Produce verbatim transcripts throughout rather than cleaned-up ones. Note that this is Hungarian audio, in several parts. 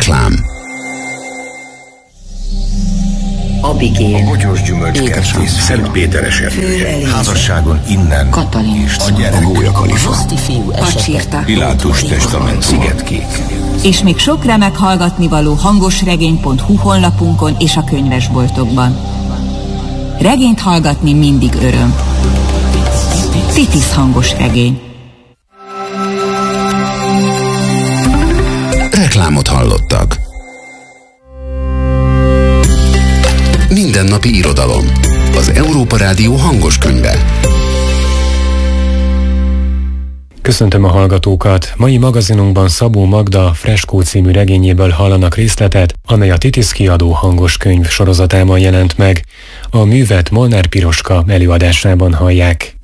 Reklám. Abigél, a Bogyós Gyümölcskertész Szentpéteres erdője. Házasságon innen Katalin, és a gyerek. A Gólya Kalifa. Pacsirta, Pilátus testament Szigetkék. És még sok remek hallgatnivaló hangosregény pont hu honlapunkon és a könyvesboltokban. Regényt hallgatni mindig öröm. Titis hangosregény. Reklámot hallottak. Mindennapi irodalom. Az Európa Rádió hangos könyve. Köszöntöm a hallgatókat! Mai magazinunkban Szabó Magda Freskó című regényéből hallanak részletet, amely a Titis kiadó hangos könyv sorozatában jelent meg. A művet Molnár Piroska előadásában hallják.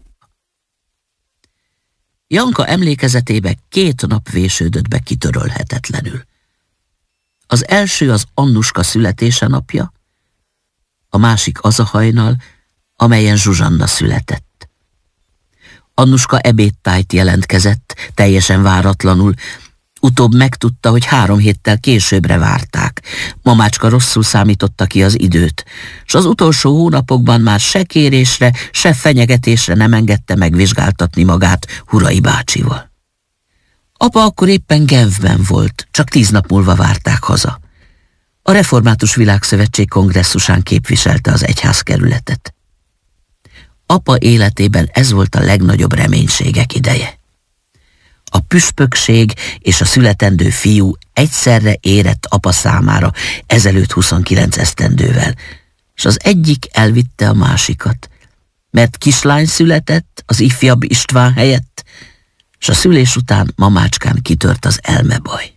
Janka emlékezetébe két nap vésődött be kitörölhetetlenül. Az első az Annuska születése napja, a másik az a hajnal, amelyen Zsuzsanna született. Annuska ebédtájt jelentkezett, teljesen váratlanul. Utóbb megtudta, hogy három héttel későbbre várták. Mamácska rosszul számította ki az időt, s az utolsó hónapokban már se kérésre, se fenyegetésre nem engedte megvizsgáltatni magát Hurai bácsival. Apa akkor éppen Genfben volt, csak tíz nap múlva várták haza. A Református Világszövetség kongresszusán képviselte az egyházkerületet. Apa életében ez volt a legnagyobb reménységek ideje. A püspökség és a születendő fiú egyszerre érett apa számára ezelőtt huszonkilenc esztendővel, és az egyik elvitte a másikat, mert kislány született az ifjabb István helyett, és a szülés után mamácskán kitört az elmebaj.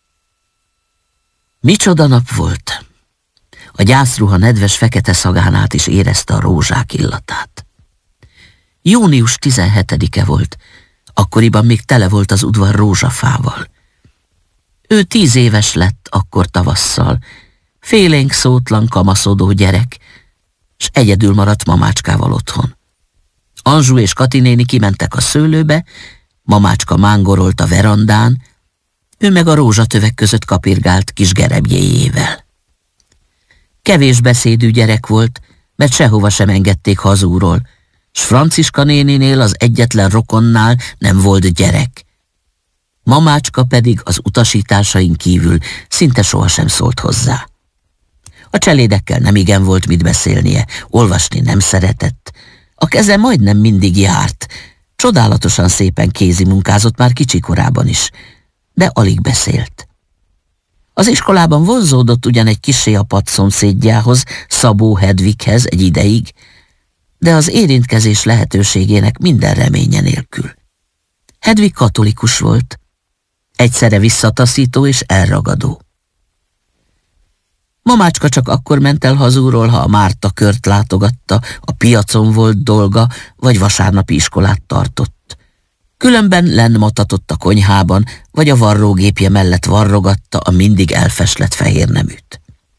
Micsoda nap volt! A gyászruha nedves fekete szagán át is érezte a rózsák illatát. Június tizenhetedike volt, akkoriban még tele volt az udvar rózsafával. Ő tíz éves lett akkor tavasszal, félénk szótlan kamaszodó gyerek, s egyedül maradt mamácskával otthon. Anzsú és Kati néni kimentek a szőlőbe, mamácska mángorolt a verandán, ő meg a rózsatövek között kapirgált kis gerebjéjével. Kevés beszédű gyerek volt, mert sehova sem engedték hazúról, s Franciska néninél, az egyetlen rokonnál nem volt gyerek. Mamácska pedig az utasításain kívül szinte sohasem szólt hozzá. A cselédekkel nem igen volt mit beszélnie, olvasni nem szeretett. A keze majdnem mindig járt, csodálatosan szépen kézi munkázott már kicsikorában is, de alig beszélt. Az iskolában vonzódott ugyan egy kissé a padszomszédjához, Szabó Hedvighez egy ideig, de az érintkezés lehetőségének minden reménye nélkül. Hedvig katolikus volt, egyszerre visszataszító és elragadó. Mamácska csak akkor ment el hazúról, ha a Márta kört látogatta, a piacon volt dolga, vagy vasárnapi iskolát tartott. Különben lennmatatott a konyhában, vagy a varrógépje mellett varrogatta a mindig elfeslett fehér neműt.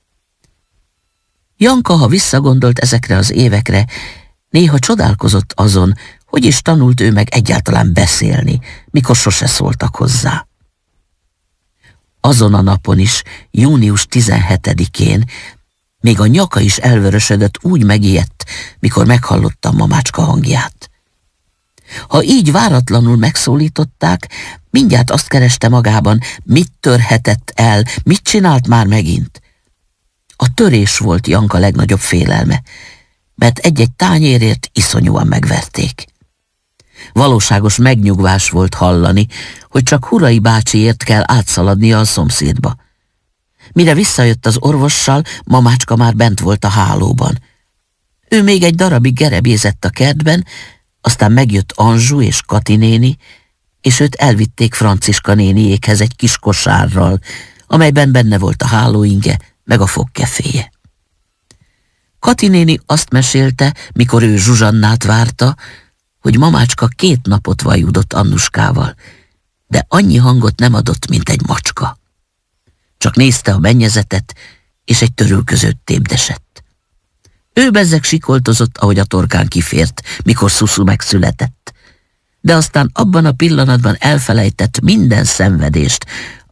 Janka, ha visszagondolt ezekre az évekre, néha csodálkozott azon, hogy is tanult ő meg egyáltalán beszélni, mikor sose szóltak hozzá. Azon a napon is, június tizenhetedikén, még a nyaka is elvörösödött, úgy megijedt, mikor meghallotta mamácska hangját. Ha így váratlanul megszólították, mindjárt azt kereste magában, mit törhetett el, mit csinált már megint. A törés volt Janka legnagyobb félelme, mert egy-egy tányérért iszonyúan megverték. Valóságos megnyugvás volt hallani, hogy csak Hurai bácsiért kell átszaladnia a szomszédba. Mire visszajött az orvossal, mamácska már bent volt a hálóban. Ő még egy darabig gerebézett a kertben, aztán megjött Anzsú és Kati néni, és őt elvitték Franciska néniékhez egy kis kosárral, amelyben benne volt a hálóinge, meg a fogkeféje. Kati néni azt mesélte, mikor ő Zsuzsannát várta, hogy mamácska két napot vajudott Annuskával, de annyi hangot nem adott, mint egy macska. Csak nézte a mennyezetet, és egy törülközőt tépdesett. Ő bezzeg sikoltozott, ahogy a torkán kifért, mikor Szuszu megszületett, de aztán abban a pillanatban elfelejtett minden szenvedést,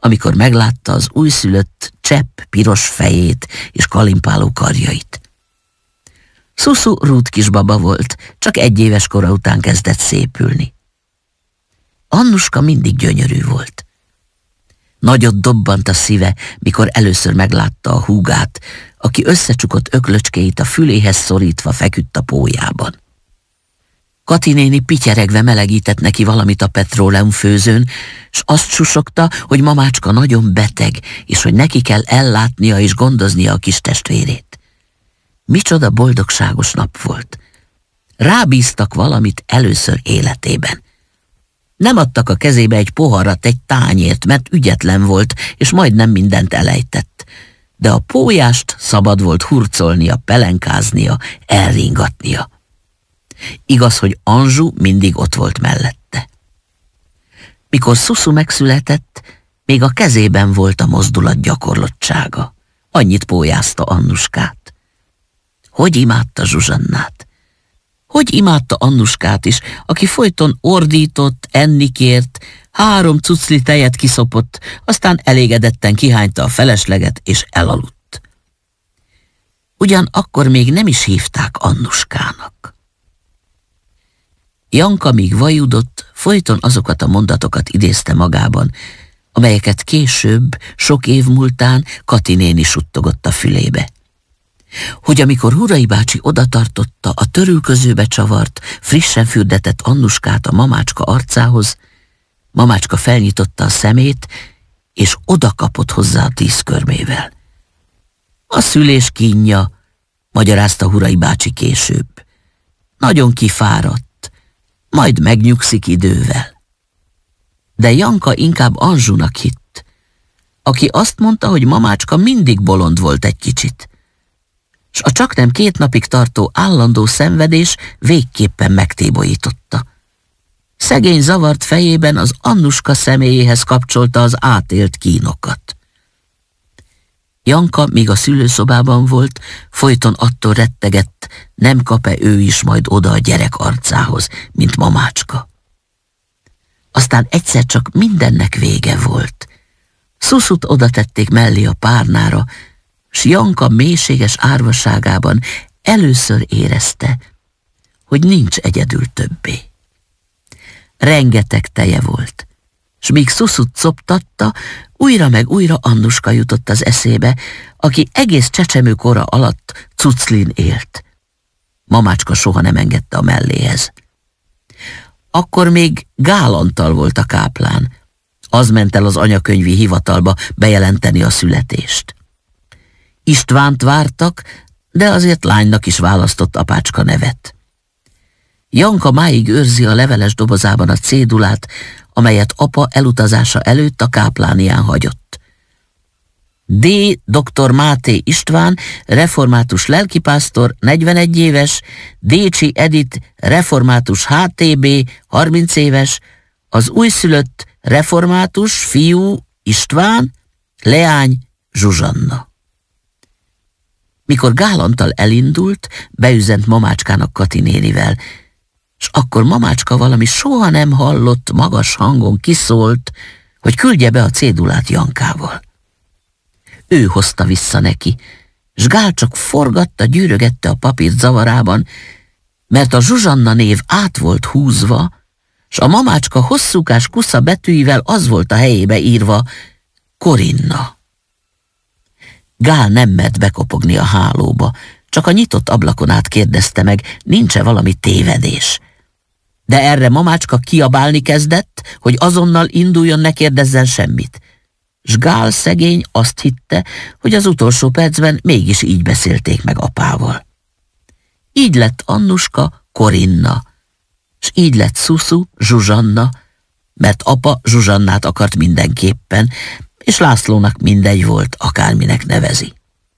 amikor meglátta az újszülött csepp piros fejét és kalimpáló karjait. Szuszu rút kisbaba volt, csak egy éves kora után kezdett szépülni. Annuska mindig gyönyörű volt. Nagyot dobbant a szíve, mikor először meglátta a húgát, aki összecsukott öklöcskéit a füléhez szorítva feküdt a pólyában. Kati néni pityeregve melegített neki valamit a petróleumfőzőn, s azt susogta, hogy mamácska nagyon beteg, és hogy neki kell ellátnia és gondoznia a kis testvérét. Micsoda boldogságos nap volt. Rábíztak valamit először életében. Nem adtak a kezébe egy poharat, egy tányért, mert ügyetlen volt, és majdnem mindent elejtett. De a pólyást szabad volt hurcolnia, pelenkáznia, elringatnia. Igaz, hogy Anzsu mindig ott volt mellette. Mikor Szuszu megszületett, még a kezében volt a mozdulat gyakorlottsága. Annyit pólyázta Annuskát. Hogy imádta Zsuzsannát! Hogy imádta Annuskát is, aki folyton ordított, enni kért, három cucli tejet kiszopott, aztán elégedetten kihányta a felesleget és elaludt. Ugyan akkor még nem is hívták Annuskának. Janka, míg vajudott, folyton azokat a mondatokat idézte magában, amelyeket később, sok év múltán Kati néni suttogott a fülébe. Hogy amikor Hurai bácsi odatartotta a törülközőbe csavart, frissen fürdetett Annuskát a mamácska arcához, mamácska felnyitotta a szemét, és odakapott hozzá a tíz körmével. A szülés kínja, magyarázta Hurai bácsi később. Nagyon kifáradt, majd megnyugszik idővel. De Janka inkább Anzsunak hitt, aki azt mondta, hogy mamácska mindig bolond volt egy kicsit, s a csaknem két napig tartó állandó szenvedés végképpen megtébolyította. Szegény zavart fejében az Annuska személyéhez kapcsolta az átélt kínokat. Janka, míg a szülőszobában volt, folyton attól rettegett, nem kap-e ő is majd oda a gyerek arcához, mint mamácska. Aztán egyszer csak mindennek vége volt. Szuszut oda tették mellé a párnára, s Janka mélységes árvaságában először érezte, hogy nincs egyedül többé. Rengeteg teje volt, s míg Szuszut szoptatta, újra meg újra Annuska jutott az eszébe, aki egész csecsemőkora alatt cuclin élt. Mamácska soha nem engedte a melléhez. Akkor még Gál Antal volt a káplán. Az ment el az anyakönyvi hivatalba bejelenteni a születést. Istvánt vártak, de azért lánynak is választott apácska nevet. Janka máig őrzi a leveles dobozában a cédulát, amelyet apa elutazása előtt a káplánián hagyott. D. doktor Máté István, református lelkipásztor, negyvenegy éves, Décsi Edith, református há té bé, harminc éves, az újszülött református fiú István, leány Zsuzsanna. Mikor Gál Antal elindult, beüzent mamácskának Kati nénivel, s akkor mamácska valami soha nem hallott magas hangon kiszólt, hogy küldje be a cédulát Jankával. Ő hozta vissza neki, s Gál csak forgatta, gyűrögette a papírt zavarában, mert a Zsuzsanna név át volt húzva, s a mamácska hosszúkás kusza betűivel az volt a helyébe írva, Korinna. Gál nem mert bekopogni a hálóba, csak a nyitott ablakon át kérdezte meg, nincs-e valami tévedés. De erre mamácska kiabálni kezdett, hogy azonnal induljon, ne kérdezzen semmit. S Gál szegény azt hitte, hogy az utolsó percben mégis így beszélték meg apával. Így lett Annuska Korinna, s így lett Szuszu Zsuzsanna, mert apa Zsuzsannát akart mindenképpen, és Lászlónak mindegy volt, akárminek nevezi.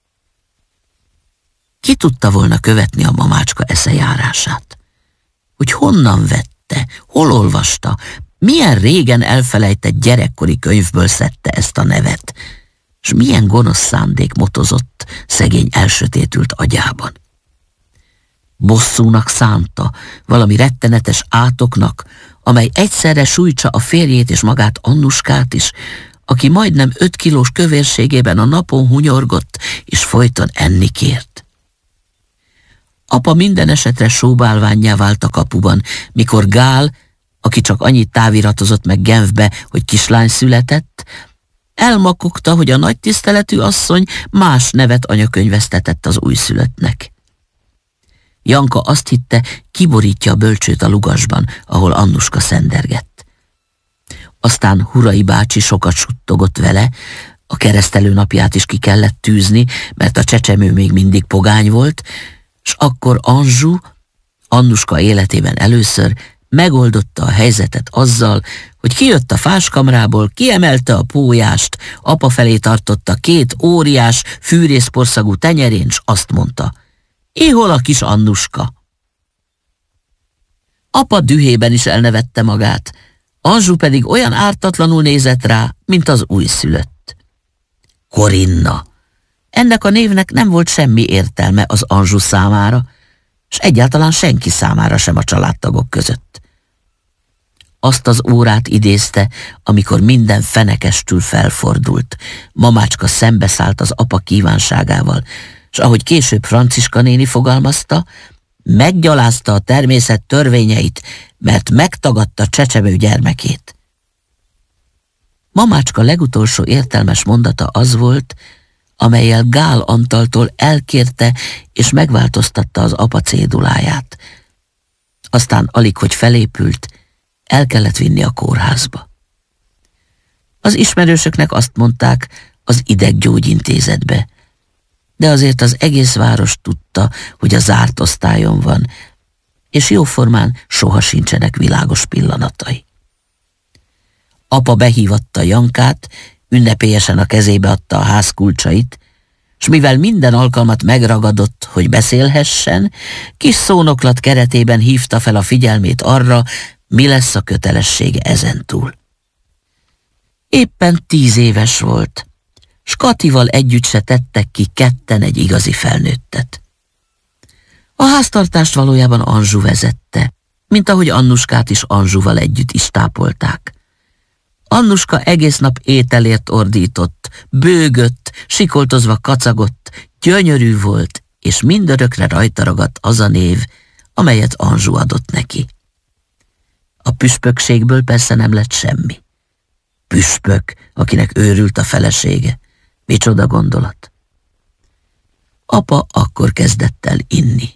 Ki tudta volna követni a mamácska eszejárását? Hogy honnan vette, hol olvasta, milyen régen elfelejtett gyerekkori könyvből szedte ezt a nevet, s milyen gonosz szándék motozott szegény elsötétült agyában. Bosszúnak szánta, valami rettenetes átoknak, amely egyszerre sújtsa a férjét és magát Annuskát is, aki majdnem öt kilós kövérségében a napon hunyorgott, és folyton enni kért. Apa minden esetre sóbálvánnyá vált a kapuban, mikor Gál, aki csak annyit táviratozott meg Genfbe, hogy kislány született, elmakogta, hogy a nagy tiszteletű asszony más nevet anyakönyvesztetett az újszülöttnek. Janka azt hitte, kiborítja a bölcsőt a lugasban, ahol Annuska szendergett. Aztán Hurai bácsi sokat suttogott vele, a keresztelő napját is ki kellett tűzni, mert a csecsemő még mindig pogány volt, s akkor Anzsú, Annuska életében először megoldotta a helyzetet azzal, hogy kijött a fáskamrából, kiemelte a pólyást, apa felé tartotta két óriás, fűrészporszagú tenyerén, s azt mondta: éhol a kis Annuska. Apa dühében is elnevette magát, Anzsú pedig olyan ártatlanul nézett rá, mint az újszülött. Korinna. Ennek a névnek nem volt semmi értelme az Anzsú számára, s egyáltalán senki számára sem a családtagok között. Azt az órát idézte, amikor minden fenekestül felfordult. Mamácska szembeszállt az apa kívánságával, s ahogy később Franciska néni fogalmazta, meggyalázta a természet törvényeit, mert megtagadta csecsemő gyermekét. Mamácska legutolsó értelmes mondata az volt, amellyel Gál Antaltól elkérte és megváltoztatta az apa céduláját. Aztán alig, hogy felépült, el kellett vinni a kórházba. Az ismerősöknek azt mondták, az ideggyógyintézetbe, de azért az egész város tudta, hogy a zárt osztályon van, és jóformán soha sincsenek világos pillanatai. Apa behívatta Jankát, ünnepélyesen a kezébe adta a ház kulcsait, s mivel minden alkalmat megragadott, hogy beszélhessen, kis szónoklat keretében hívta fel a figyelmét arra, mi lesz a kötelessége ezentúl. Éppen tíz éves volt, s Katival együtt se tettek ki ketten egy igazi felnőttet. A háztartást valójában Anzsú vezette, mint ahogy Annuskát is Anzsúval együtt is tápolták. Annuska egész nap ételért ordított, bőgött, sikoltozva kacagott, gyönyörű volt, és mindörökre rajta ragadt az a név, amelyet Anzsú adott neki. A püspökségből persze nem lett semmi. Püspök, akinek őrült a felesége. Micsoda gondolat. Apa akkor kezdett el inni.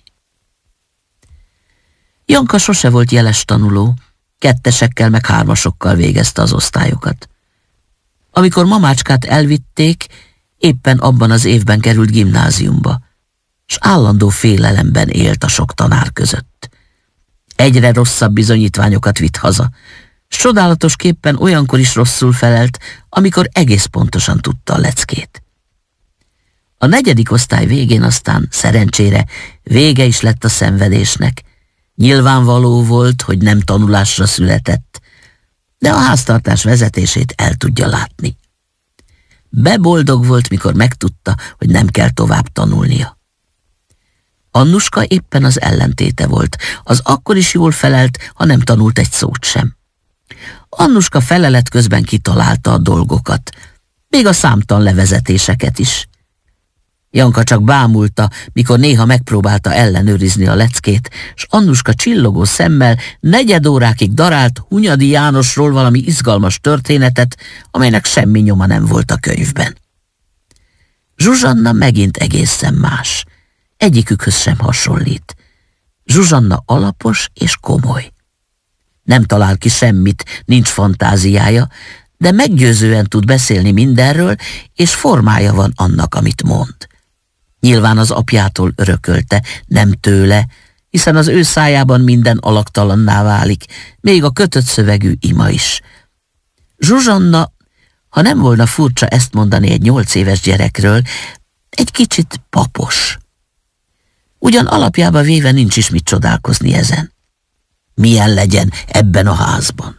Janka sose volt jeles tanuló, kettesekkel meg hármasokkal végezte az osztályokat. Amikor mamácskát elvitték, éppen abban az évben került gimnáziumba, s állandó félelemben élt a sok tanár között. Egyre rosszabb bizonyítványokat vitt haza, s csodálatosképpen olyankor is rosszul felelt, amikor egész pontosan tudta a leckét. A negyedik osztály végén aztán szerencsére vége is lett a szenvedésnek. Nyilvánvaló volt, hogy nem tanulásra született, de a háztartás vezetését el tudja látni. Beboldog volt, mikor megtudta, hogy nem kell tovább tanulnia. Annuska éppen az ellentéte volt, az akkor is jól felelt, ha nem tanult egy szót sem. Annuska felelet közben kitalálta a dolgokat, még a számtalan levezetéseket is. Janka csak bámulta, mikor néha megpróbálta ellenőrizni a leckét, s Annuska csillogó szemmel negyed órákig darált Hunyadi Jánosról valami izgalmas történetet, amelynek semmi nyoma nem volt a könyvben. Zsuzsanna megint egészen más. Egyikükhöz sem hasonlít. Zsuzsanna alapos és komoly. Nem talál ki semmit, nincs fantáziája, de meggyőzően tud beszélni mindenről, és formája van annak, amit mond. Nyilván az apjától örökölte, nem tőle, hiszen az ő szájában minden alaktalanná válik, még a kötött szövegű ima is. Zsuzsanna, ha nem volna furcsa ezt mondani egy nyolc éves gyerekről, egy kicsit papos. Ugyan alapjába véve nincs is mit csodálkozni ezen. Milyen legyen ebben a házban?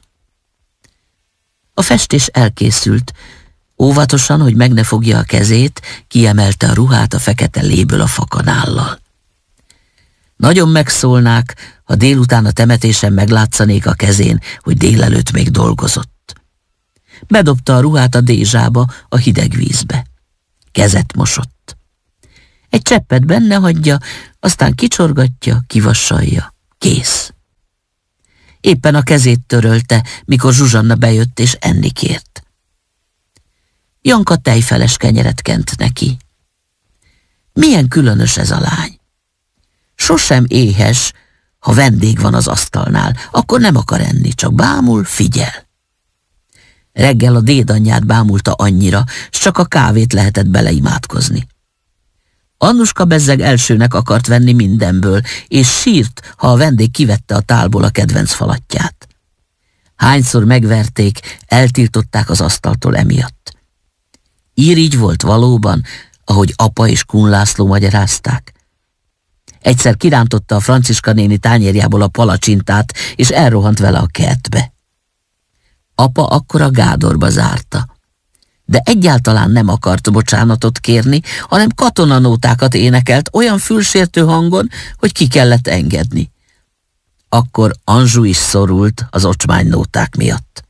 A festés elkészült. Óvatosan, hogy meg ne fogja a kezét, kiemelte a ruhát a fekete léből a fakanállal. Nagyon megszólnák, ha délután a temetésen meglátszanék a kezén, hogy délelőtt még dolgozott. Bedobta a ruhát a dézsába, a hideg vízbe. Kezet mosott. Egy cseppet benne hagyja, aztán kicsorgatja, kivassalja. Kész. Éppen a kezét törölte, mikor Zsuzsanna bejött és enni kért. Janka tejfeles kenyeret kent neki. Milyen különös ez a lány. Sosem éhes, ha vendég van az asztalnál, akkor nem akar enni, csak bámul, figyel. Reggel a dédanyját bámulta annyira, s csak a kávét lehetett beleimádkozni. Annuska bezzeg elsőnek akart venni mindenből, és sírt, ha a vendég kivette a tálból a kedvenc falatját. Hányszor megverték, eltiltották az asztaltól emiatt. Irigy volt valóban, ahogy apa és Kun László magyarázták. Egyszer kirántotta a Franciska néni tányérjából a palacsintát, és elrohant vele a kertbe. Apa akkor a gádorba zárta. De egyáltalán nem akart bocsánatot kérni, hanem katonanótákat énekelt olyan fülsértő hangon, hogy ki kellett engedni. Akkor Anzsu is szorult az ocsmánynóták miatt.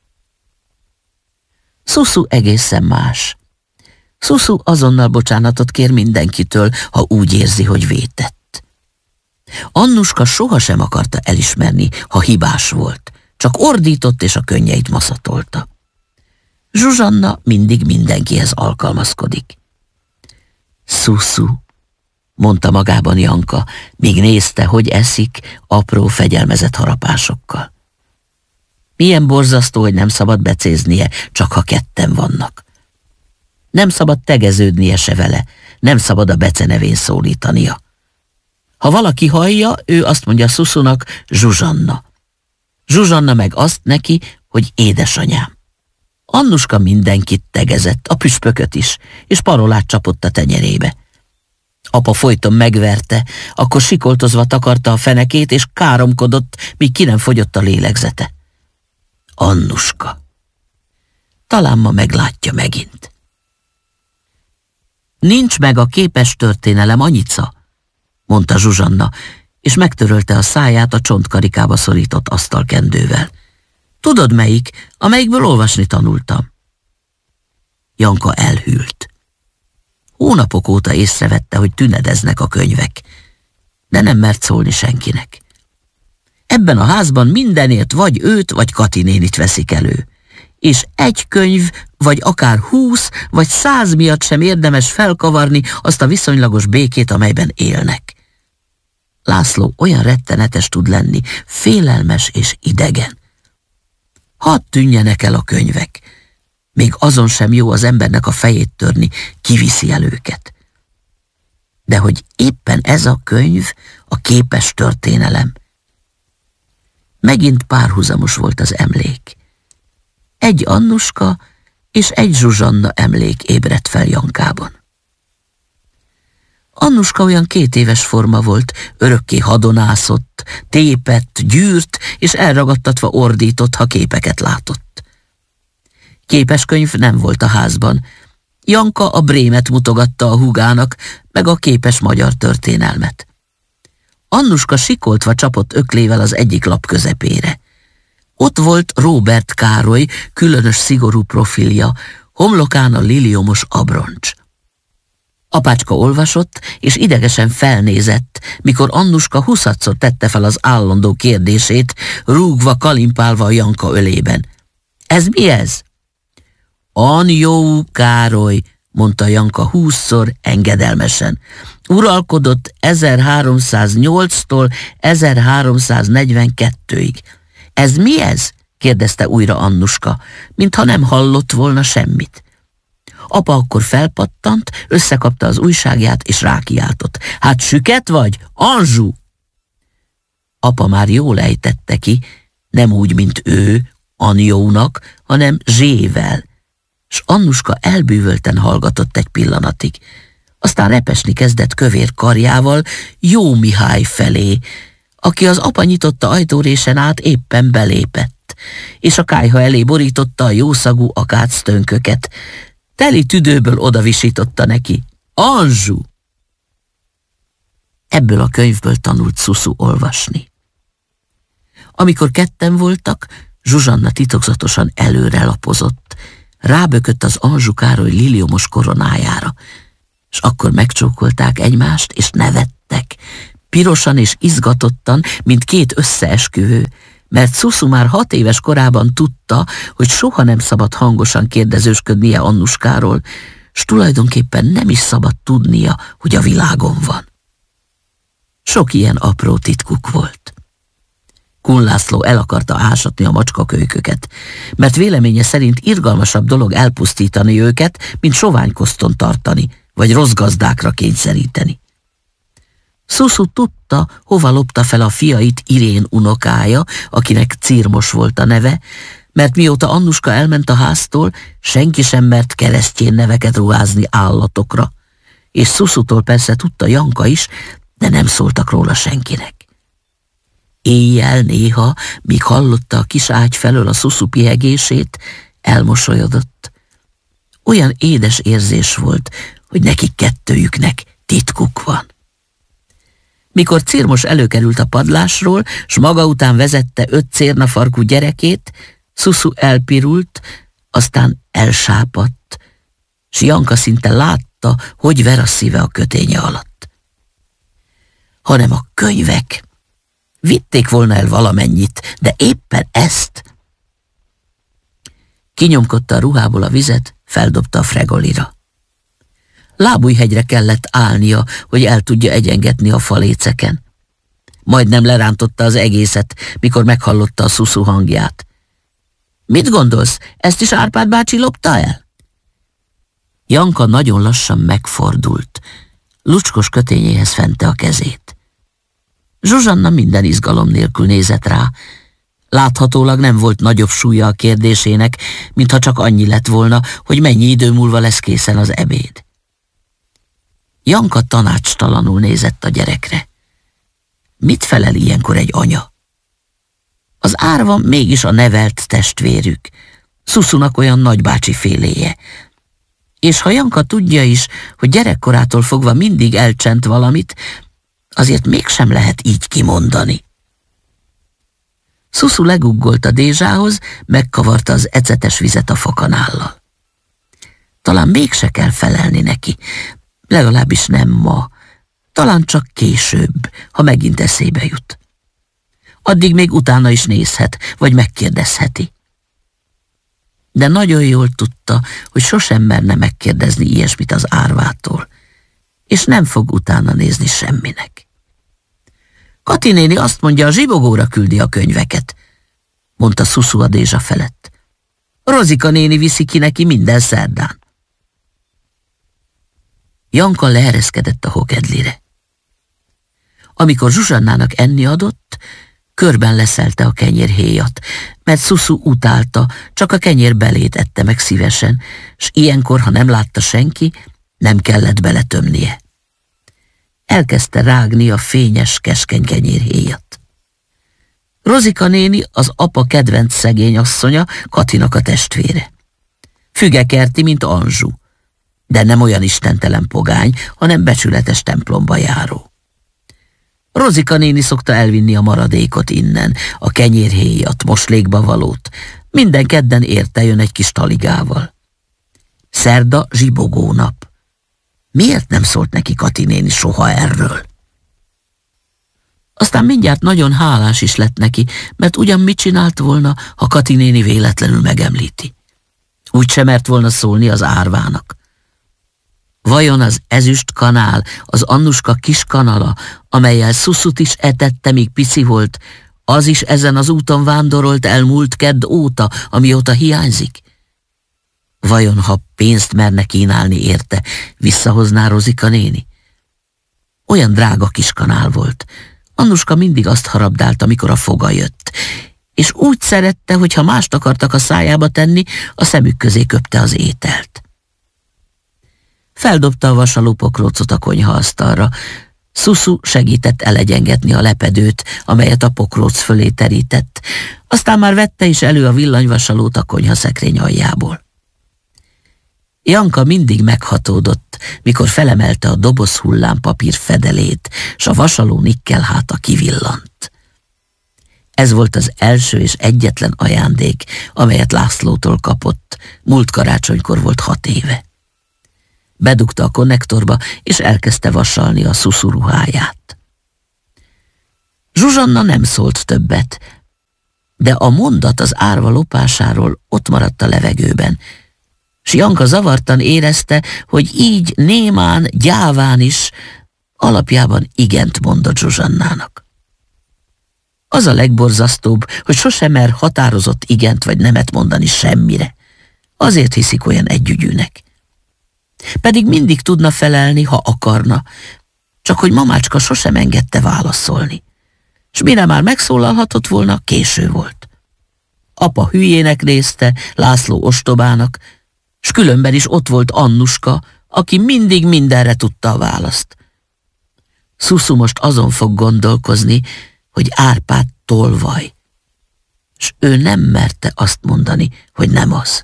Szuszu egészen más. Szuszu azonnal bocsánatot kér mindenkitől, ha úgy érzi, hogy vétett. Annuska sohasem akarta elismerni, ha hibás volt, csak ordított és a könnyeit maszatolta. Zsuzsanna mindig mindenkihez alkalmazkodik. Szuszu, mondta magában Janka, míg nézte, hogy eszik apró fegyelmezett harapásokkal. Milyen borzasztó, hogy nem szabad becéznie, csak ha ketten vannak. Nem szabad tegeződnie se vele, nem szabad a becenevén szólítania. Ha valaki hallja, ő azt mondja Szuszunak, Zsuzsanna. Zsuzsanna meg azt neki, hogy édesanyám. Annuska mindenkit tegezett, a püspököt is, és parolát csapott a tenyerébe. Apa folyton megverte, akkor sikoltozva takarta a fenekét, és káromkodott, míg ki nem fogyott a lélegzete. Annuska. Talán ma meglátja megint. Nincs meg a képes történelem, Anyica, mondta Zsuzsanna, és megtörölte a száját a csontkarikába szorított asztalkendővel. Tudod melyik, amelyikből olvasni tanultam? Janka elhűlt. Hónapok óta észrevette, hogy tünedeznek a könyvek, de nem mert szólni senkinek. Ebben a házban mindenért vagy őt, vagy Kati nénit veszik elő, és egy könyv, vagy akár húsz, vagy száz miatt sem érdemes felkavarni azt a viszonylagos békét, amelyben élnek. László olyan rettenetes tud lenni, félelmes és idegen. Hadd tűnjenek el a könyvek. Még azon sem jó az embernek a fejét törni, kiviszi el őket. De hogy éppen ez a könyv, a képes történelem. Megint párhuzamos volt az emlék. Egy Annuska és egy Zsuzsanna emlék ébredt fel Jankában. Annuska olyan két éves forma volt, örökké hadonászott, tépett, gyűrt, és elragadtatva ordított, ha képeket látott. Képeskönyv nem volt a házban. Janka a Brémet mutogatta a húgának, meg a képes magyar történelmet. Annuska sikoltva csapott öklével az egyik lap közepére. Ott volt Róbert Károly különös szigorú profilja, homlokán a liliomos abroncs. Apácska olvasott, és idegesen felnézett, mikor Annuska huszadszor tette fel az állandó kérdését, rúgva, kalimpálva a Janka ölében. Ez mi ez? Anjó Károly, mondta Janka húszszor engedelmesen. Uralkodott ezerháromszáznyolctól ezerháromszáznegyvenkettőig. Ez mi ez? kérdezte újra Annuska, mintha nem hallott volna semmit. Apa akkor felpattant, összekapta az újságját, és rákiáltott. Hát süket vagy? Anzsu! Apa már jól ejtette ki, nem úgy, mint ő, Anjónak, hanem Zsével, s Annuska elbűvölten hallgatott egy pillanatig. Aztán repesni kezdett kövér karjával Jó Mihály felé, aki az apa nyitotta ajtórésen át éppen belépett, és a kályha elé borította a jószagú akáctönköket. Teli tüdőből odavisította neki. Anzsu! Ebből a könyvből tanult Szuszu olvasni. Amikor ketten voltak, Zsuzsanna titokzatosan előre lapozott, Rábökött az Anjou Károly liliomos koronájára, és akkor megcsókolták egymást, és nevettek, pirosan és izgatottan, mint két összeesküvő, mert Szuszu már hat éves korában tudta, hogy soha nem szabad hangosan kérdezősködnie Annuskáról, s tulajdonképpen nem is szabad tudnia, hogy a világon van. Sok ilyen apró titkuk volt. Kun László el akarta ásatni a macskakölyköket, mert véleménye szerint irgalmasabb dolog elpusztítani őket, mint soványkoszton tartani, vagy rossz gazdákra kényszeríteni. Szuszu tudta, hova lopta fel a fiait Irén unokája, akinek Cirmos volt a neve, mert mióta Annuska elment a háztól, senki sem mert keresztjén neveket ruházni állatokra, és Szuszutól persze tudta Janka is, de nem szóltak róla senkinek. Éjjel néha, míg hallotta a kis ágy felől a Szuszu pihegését, elmosolyodott. Olyan édes érzés volt, hogy nekik kettőjüknek titkuk van. Mikor Cirmos előkerült a padlásról, s maga után vezette öt cérnafarkú gyerekét, Szuszu elpirult, aztán elsápadt, s Janka szinte látta, hogy ver a szíve a köténye alatt. Hanem a könyvek vitték volna el valamennyit, de éppen ezt. Kinyomkodta a ruhából a vizet, feldobta a fregolira. Lábújhegyre kellett állnia, hogy el tudja egyengetni a faléceken. Majdnem lerántotta az egészet, mikor meghallotta a Szuszu hangját. Mit gondolsz, ezt is Árpád bácsi lopta el? Janka nagyon lassan megfordult. Lucskos kötényéhez fente a kezét. Zsuzsanna minden izgalom nélkül nézett rá. Láthatólag nem volt nagyobb súlya a kérdésének, mintha csak annyi lett volna, hogy mennyi idő múlva lesz készen az ebéd. Janka tanácstalanul nézett a gyerekre. Mit felel ilyenkor egy anya? Az árva mégis a nevelt testvérük. Szuszunak olyan nagybácsi féléje. És ha Janka tudja is, hogy gyerekkorától fogva mindig elcsent valamit, azért mégsem lehet így kimondani. Szuszu leguggolt a Dézsához, megkavarta az ecetes vizet a fakanállal. Talán mégse kell felelni neki, legalábbis nem ma, talán csak később, ha megint eszébe jut. Addig még utána is nézhet, vagy megkérdezheti. De nagyon jól tudta, hogy sosem merne megkérdezni ilyesmit az árvától, és nem fog utána nézni semminek. Kati néni azt mondja, a zsibogóra küldi a könyveket, mondta Szuszu a Dézsa felett. Rozika néni viszi ki neki minden szerdán. Janka leereszkedett a hokedlire. Amikor Zsuzsannának enni adott, körben leszelte a kenyérhéjat, mert Szuszu utálta, csak a kenyér belét ette meg szívesen, s ilyenkor, ha nem látta senki, nem kellett beletömnie. Elkezdte rágni a fényes, keskeny kenyérhéjat. Rozika néni az apa kedvenc szegény asszonya, Katinak a testvére. Fügekerti, mint Anjou, de nem olyan istentelen pogány, hanem becsületes templomba járó. Rozika néni szokta elvinni a maradékot innen, a kenyérhéjat, moslékba valót. Minden kedden érte jön egy kis taligával. Szerda zsibogó nap. Miért nem szólt neki Kati néni soha erről? Aztán mindjárt nagyon hálás is lett neki, mert ugyan mit csinált volna, ha Kati néni véletlenül megemlíti. Úgy sem mert volna szólni az árvának. Vajon az ezüst kanál, az Annuska kis kanala, amellyel Szuszut is etette, míg pici volt, az is ezen az úton vándorolt el múlt kedd óta, amióta hiányzik? Vajon, ha pénzt merne kínálni érte, visszahozná Rozika néni? Olyan drága kis kanál volt. Annuska mindig azt harabdált, amikor a foga jött, és úgy szerette, hogy ha mást akartak a szájába tenni, a szemük közé köpte az ételt. Feldobta a vasaló pokrócot a konyhaasztalra. Szuszu segített elegyengetni a lepedőt, amelyet a pokróc fölé terített, aztán már vette is elő a villanyvasalót a konyhaszekrény aljából. Janka mindig meghatódott, mikor felemelte a doboz hullámpapír fedelét, s a vasaló nikkelháta kivillant. Ez volt az első és egyetlen ajándék, amelyet Lászlótól kapott. Múlt karácsonykor volt hat éve. Bedugta a konnektorba, és elkezdte vasalni a szuszuruháját. Zsuzsanna nem szólt többet, de a mondat az árva lopásáról ott maradt a levegőben, s Janka zavartan érezte, hogy így némán, gyáván is alapjában igent mondott Zsuzsannának. Az a legborzasztóbb, hogy sosem mer határozott igent vagy nemet mondani semmire. Azért hiszik olyan együgyűnek. Pedig mindig tudna felelni, ha akarna, csak hogy mamácska sosem engedte válaszolni. S mire már megszólalhatott volna, késő volt. Apa hülyének nézte, László ostobának, s különben is ott volt Annuska, aki mindig mindenre tudta a választ. Szuszu most azon fog gondolkozni, hogy Árpád tolvaj, s ő nem merte azt mondani, hogy nem az.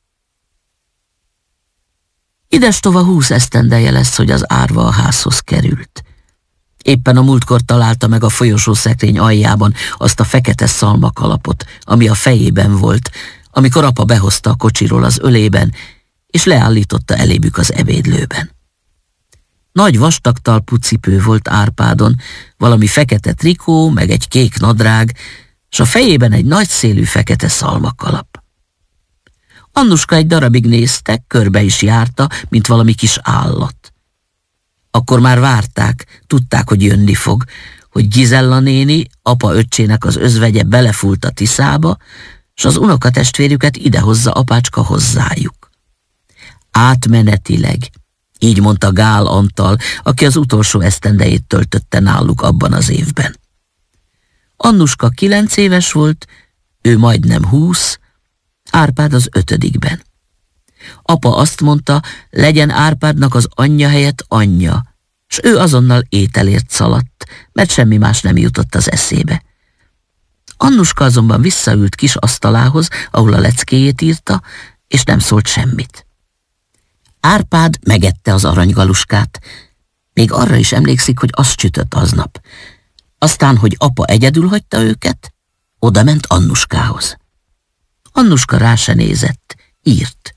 Idestova húsz esztendeje lesz, hogy az árva a házhoz került. Éppen a múltkor találta meg a folyosószekrény aljában azt a fekete szalmakalapot, ami a fejében volt, amikor apa behozta a kocsiról az ölében, és leállította elébük az ebédlőben. Nagy vastag talpú cipő volt Árpádon, valami fekete trikó, meg egy kék nadrág, s a fejében egy nagy szélű fekete szalmakalap. Annuska egy darabig nézte, körbe is járta, mint valami kis állat. Akkor már várták, tudták, hogy jönni fog, hogy Gizella néni, apa öccsének az özvegye belefúlt a Tiszába, s az unokatestvérüket idehozza apácska hozzájuk. Átmenetileg, így mondta Gál Antal, aki az utolsó esztendejét töltötte náluk abban az évben. Annuska kilenc éves volt, ő majdnem húsz, Árpád az ötödikben. Apa azt mondta, legyen Árpádnak az anyja helyett anyja, s ő azonnal ételért szaladt, mert semmi más nem jutott az eszébe. Annuska azonban visszaült kis asztalához, ahol a leckéjét írta, és nem szólt semmit. Árpád megette az aranygaluskát, még arra is emlékszik, hogy az csütött aznap. Aztán, hogy apa egyedül hagyta őket, oda ment Annuskához. Annuska rá se nézett, írt.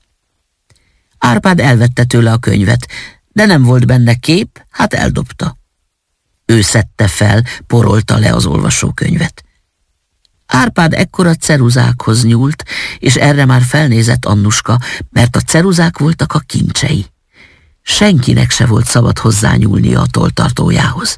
Árpád elvette tőle a könyvet, de nem volt benne kép, hát eldobta. Ő szedte fel, porolta le az olvasókönyvet. Árpád ekkora ceruzákhoz nyúlt, és erre már felnézett Annuska, mert a ceruzák voltak a kincsei. Senkinek se volt szabad hozzányúlnia a tolltartójához.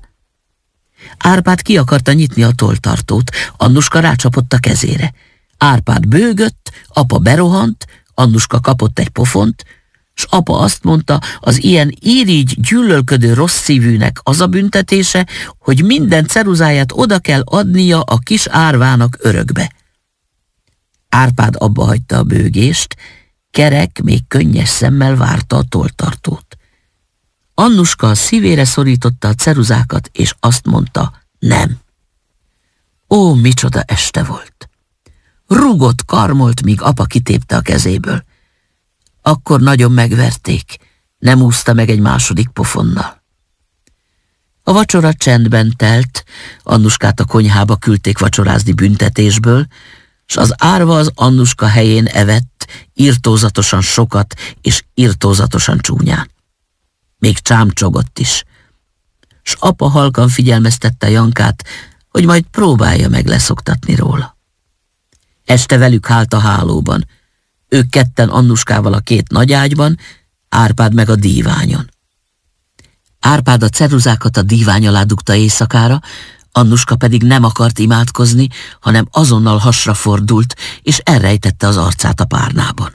Árpád ki akarta nyitni a tolltartót, Annuska rácsapott a kezére. Árpád bőgött, apa berohant, Annuska kapott egy pofont, s apa azt mondta, az ilyen irigy, gyűlölködő rossz szívűnek az a büntetése, hogy minden ceruzáját oda kell adnia a kis árvának örökbe. Árpád abba hagyta a bőgést, kerek, még könnyes szemmel várta a tolltartót. Annuska a szívére szorította a ceruzákat, és azt mondta, nem. Ó, micsoda este volt! Rugott, karmolt, míg apa kitépte a kezéből. Akkor nagyon megverték, nem úszta meg egy második pofonnal. A vacsora csendben telt, Annuskát a konyhába küldték vacsorázni büntetésből, s az árva az Annuska helyén evett, irtózatosan sokat és irtózatosan csúnyán. Még csámcsogott is. S apa halkan figyelmeztette Jankát, hogy majd próbálja meg leszoktatni róla. Este velük hált a hálóban, ők ketten Annuskával a két nagyágyban, Árpád meg a díványon. Árpád a ceruzákat a dívány alá dugta éjszakára, Annuska pedig nem akart imádkozni, hanem azonnal hasra fordult, és elrejtette az arcát a párnában.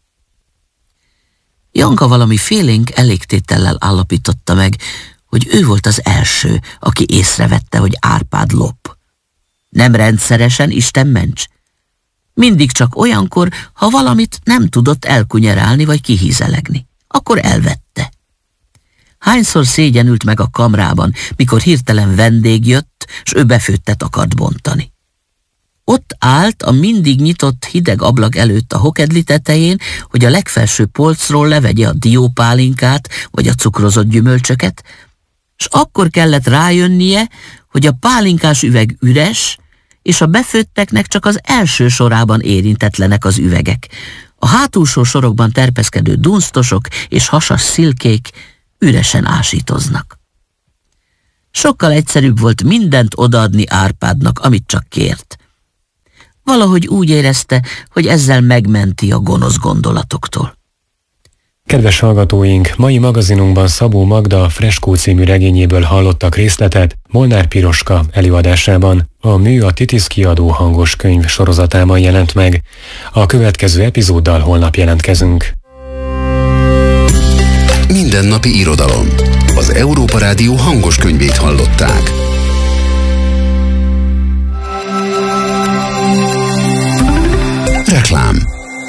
Janka valami félénk elégtétellel állapította meg, hogy ő volt az első, aki észrevette, hogy Árpád lop. Nem rendszeresen, Isten ments. Mindig csak olyankor, ha valamit nem tudott elkunyerálni vagy kihízelegni. Akkor elvette. Hányszor szégyenült meg a kamrában, mikor hirtelen vendég jött, s ő befőttet akart bontani. Ott állt a mindig nyitott hideg ablak előtt a hokedli tetején, hogy a legfelső polcról levegye a diópálinkát vagy a cukrozott gyümölcsöket, s akkor kellett rájönnie, hogy a pálinkás üveg üres, és a befőtteknek csak az első sorában érintetlenek az üvegek. A hátulsó sorokban terpeszkedő dunsztosok és hasas szilkék üresen ásítoznak. Sokkal egyszerűbb volt mindent odaadni Árpádnak, amit csak kért. Valahogy úgy érezte, hogy ezzel megmenti a gonosz gondolatoktól. Kedves hallgatóink, mai magazinunkban Szabó Magda a Freskó című regényéből hallottak részletet Molnár Piroska előadásában. A mű a Titisz kiadó hangos könyv sorozatában jelent meg. A következő epizóddal holnap jelentkezünk. Mindennapi irodalom. Az Európa Rádió hangos könyvét hallották. Reklám.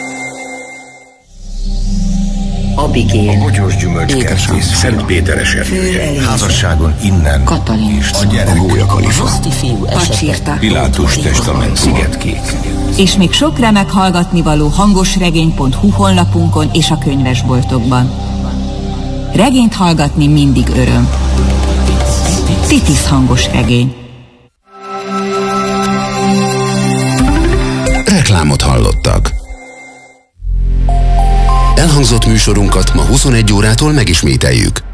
Abigail. A bogyós gyümölcskert, Szent Péteres erdője. Házasságon innen. Katalin. És a gyerek. A Gólya Kalifa. Pacsirta. Pilátus testament. Szigetkék. És még sok remek hallgatnivaló hangosregény pont hu honlapunkon és a könyvesboltokban. Regényt hallgatni mindig öröm. Titisz hangos regény. Reklámot hallottak. Elhangzott műsorunkat ma huszonegy órától megismételjük.